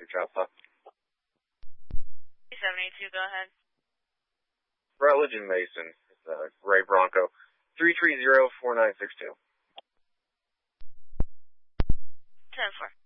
Child Stop. 782, go ahead. Rutledge and Mason. It's Ray Bronco. 330-4962. 10-4.